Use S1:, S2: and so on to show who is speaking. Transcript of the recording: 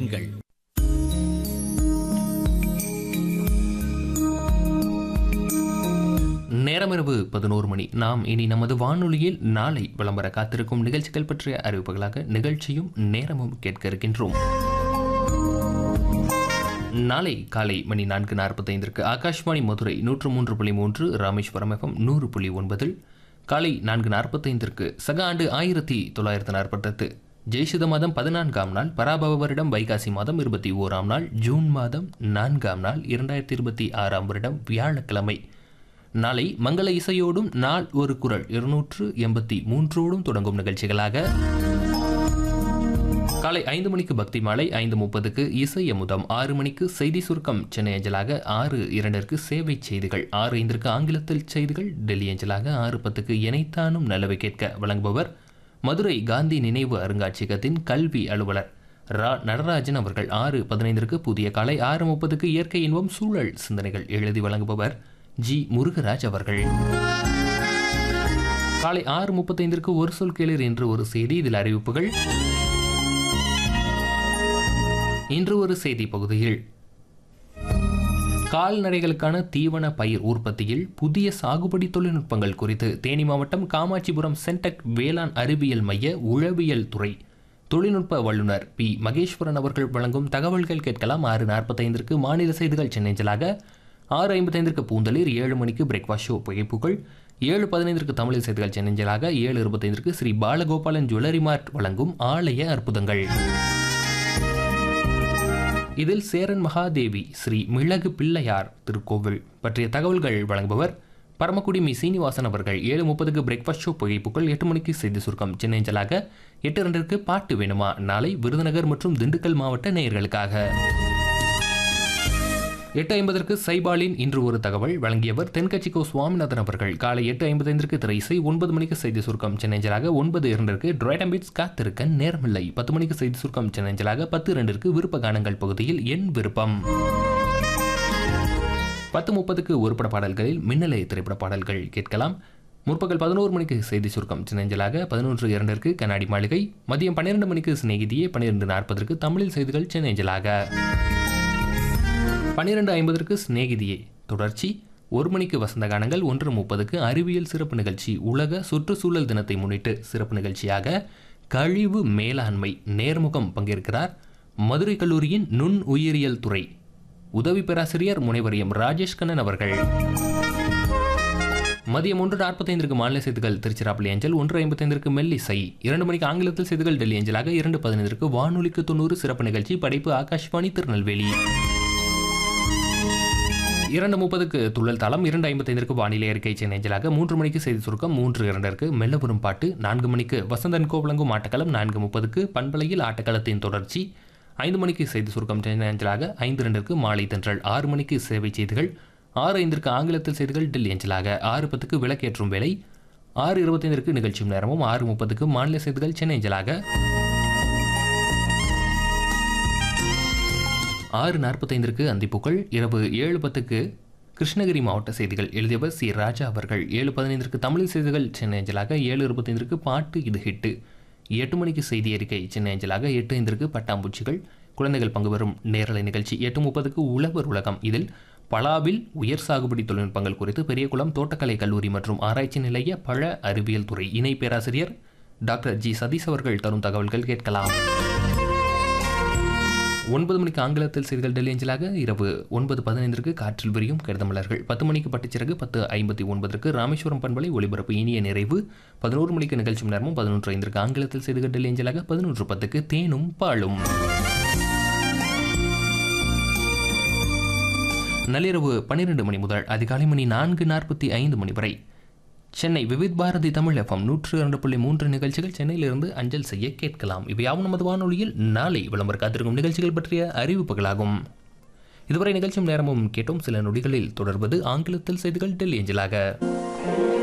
S1: கேளுங்கள். நேரமிரவு 11 மணி. நாம் இனி நமது வானொலியில் நாளை விளம்பர காத்திருக்கும் நிகழ்ச்சிகள் பற்றிய அறிவிப்புகளாக நிகழ்ச்சியும் நேரமும் கேட்க இருக்கின்றோம். நாளை காலை மணி 4:45 ஆகாஷ்வாணி மதுரை 103.3, ராமேஸ்வரம் FM 100.9, காலை 4:45 சக ஆண்டு 1948 ஜெய்சுத மாதம் 14ஆம் நாள், பராபவ வருடம் வைகாசி மாதம் 21ஆம் நாள், ஜூன் மாதம் 4ஆம் நாள், 2026ஆம் வருடம் வியாழக்கிழமை. நாளை மங்கள இசையோடும் நாள் ஒரு குரல் 283ஓடும் தொடங்கும் நிகழ்ச்சிகளாக காலை 5 மணிக்கு பக்தி மாலை, 5:30 இசை அமுதம், 6 மணிக்கு செய்தி சுருக்கம் சென்னை அஞ்சலாக, 6:02 சேவை செய்திகள், 6:05 ஆங்கிலத்தில் செய்திகள் டெல்லி அஞ்சலாக, 6:10 இணைத்தானும் நல்லவை கேட்க வழங்குபவர் மதுரை காந்தி நினைவு அருங்காட்சியகத்தின் கல்வி அலுவலர் ரா நடராஜன் அவர்கள். 6:15 புதிய காலை, 6:30 இயற்கை இன்பம் சூழல் சிந்தனைகள் எழுதி வழங்குபவர் ஜி முருகராஜ் அவர்கள். காலை 6:35 ஒரு சொல் கேளீர் என்று ஒரு செய்தி, இதில் அறிவிப்புகள். இன்று ஒரு செய்தி பகுதியில் கால்நடைகளுக்கான தீவன பயிர் உற்பத்தியில் புதிய சாகுபடி தொழில்நுட்பங்கள் குறித்து தேனி மாவட்டம் காமாட்சிபுரம் சென்டெக் வேளாண் அறிவியல் மைய உழவியல் துறை தொழில்நுட்ப வல்லுநர் பி மகேஸ்வரன் அவர்கள் வழங்கும் தகவல்கள் கேட்கலாம். 6:45 மாநில செய்திகள் சென்னைஞ்சலாக, 6:55 பூந்தளிர், 7 மணிக்கு பிரேக்ஃபாஸ்ட் ஷோ புகைப்புகள், 7:15 தமிழில் செய்திகள் சென்னைஞ்சலாக, 7:25 ஸ்ரீ பாலகோபாலன் ஜுவல்லரி மார்ட் வழங்கும் ஆலய அற்புதங்கள். இதில் சேரன் மகாதேவி ஸ்ரீ மிளகு பிள்ளையார் திருக்கோவில் பற்றிய தகவல்கள் வழங்குபவர் பரமக்குடி மி சீனிவாசன் அவர்கள். 7:30 பிரேக்ஃபாஸ்ட் ஷோ புகைப்புகள், 8 மணிக்கு செய்தி சுருக்கம் சென்னைஞ்சலாக, 8:02 பாட்டு வேணுமா நாளை விருதுநகர் மற்றும் திண்டுக்கல் மாவட்ட நேயர்களுக்காக. 8:50 சைபாலின் இன்று ஒரு தகவல் வழங்கியவர் தென்கட்சிக்கோ சுவாமிநாதன் அவர்கள். காலை 8:55 திரை இசை, 9 மணிக்கு செய்தி சுருக்கம் சென்னைஞ்சலாக, 9:02 டிரைடம்பிட்ஸ் காத்திருக்க நேரமில்லை, 10 மணிக்கு செய்தி சுருக்கம் சென்னைஞ்சலாக, 10:02 விருப்ப கானங்கள் பகுதியில் என் விருப்பம், 10:30 ஒருபட பாடல்களில் மின்னலை திரைப்பட பாடல்கள் கேட்கலாம். முற்பகல் 11 மணிக்கு செய்தி சுருக்கம் சென்னைஞ்சலாக, 11:02 கண்ணாடி மாளிகை, மதியம் 12 மணிக்கு சிநேகிதியே, 12:40 தமிழில் செய்திகள் சென்னைஞ்சலாக, 12:50 சிநேகிதியே தொடர்ச்சி, 1 மணிக்கு வசந்த கானங்கள், 1:30 அறிவியல் சிறப்பு நிகழ்ச்சி, உலக சுற்றுச்சூழல் தினத்தை முன்னிட்டு சிறப்பு நிகழ்ச்சியாக கழிவு மேலாண்மை நேர்முகம் பங்கேற்கிறார் மதுரை கல்லூரியின் நுண் உயிரியல் துறை உதவி பேராசிரியர் முனைவர் எம் ராஜேஷ் கண்ணன் அவர்கள். மதியம் 1:45 மாநில செய்திகள் திருச்சிராப்பள்ளி அஞ்சல், 1:55 மெல்லிசை, 2 மணிக்கு ஆங்கிலத்தில் செய்திகள் டெல்லி அஞ்சலாக, 2:15 வானொலிக்கு 90 சிறப்பு நிகழ்ச்சி, படைப்பு ஆகாஷ்வாணி திருநெல்வேலி, 2:30 துள்ளல் தளம், 2:55 வானிலை அறிக்கை சென்னைஞ்சலாக, 3 மணிக்கு செய்தி சுருக்கம், 3:02 மெல்லபுரம் பாட்டு, 4 மணிக்கு வசந்தன் கோ வழங்கும் ஆட்டக்களம், 4:30 பண்பலையில் ஆட்டக்களத்தின் தொடர்ச்சி, 5 மணிக்கு செய்தி சுருக்கம் சென்னைஞ்சலாக, 5:02 மாலை தென்றல், 6 மணிக்கு சேவை செய்திகள், 6:05 ஆங்கிலத்தில் செய்திகள் டெல்லி அஞ்சலாக, 6:10 விளக்கேற்றும் வேலை, 6:25 நிகழ்ச்சியும் நேரமும், 6:30 மாநில செய்திகள் சென்னைஞ்சலாக, 6:45 அந்திப்புக்கள், இரவு 7:10 கிருஷ்ணகிரி மாவட்ட செய்திகள் எழுதியவர் சி ராஜா அவர்கள். 7:15 தமிழில் செய்திகள் சென்னை அஞ்சலாக, 7:25 பாட்டு இது ஹிட்டு, 8 மணிக்கு செய்தி அறிக்கை சென்னை அஞ்சலாக, 8:05 பட்டாம்பூச்சிகள் குழந்தைகள் பங்கு பெறும் நேரலை நிகழ்ச்சி, 8:30 உழவர் உலகம், இதில் பலாவில் உயர் சாகுபடி தொழில்நுட்பங்கள் குறித்து பெரியகுளம் தோட்டக்கலை கல்லூரி மற்றும் ஆராய்ச்சி நிலைய பழ அறிவியல் துறை இணை பேராசிரியர் டாக்டர் ஜி சதீஷ் அவர்கள் தரும் தகவல்கள் கேட்கலாம். 9 மணிக்கு ஆங்கிலத்தில் செய்திகள் டெல்லி அஞ்சலாக, இரவு 9:15 காற்றில் விரியும் கருதமலர்கள், 10 மணிக்கு பட்டுச்சிறகு, 10:59 ராமேஸ்வரம் பண்பலை ஒளிபரப்பு இனிய நிறைவு, 11 மணிக்கு நிகழ்ச்சி நேரமும், 11:05 ஆங்கிலத்தில் செய்திகள் டெல்லி அஞ்சலாக, 11:10 தேனும் பாலும். நள்ளிரவு 12 மணி முதல் அதிகாலை மணி 4:45 மணி வரை சென்னை விவித் பாரதி தமிழ் FM 102.3 நிகழ்ச்சிகள் சென்னையிலிருந்து அஞ்சல் செய்ய கேட்கலாம். இவையாவும் நமது வானொலியில் நாளை விளம்பர காத்திருக்கும் நிகழ்ச்சிகள் பற்றிய அறிவிப்புகளாகும். இதுவரை நிகழ்ச்சியும் நேரமும் கேட்டோம். சில நொடிகளில் தொடர்வது ஆங்கிலத்தில் செய்திகள் டெல்லி அஞ்சலாக.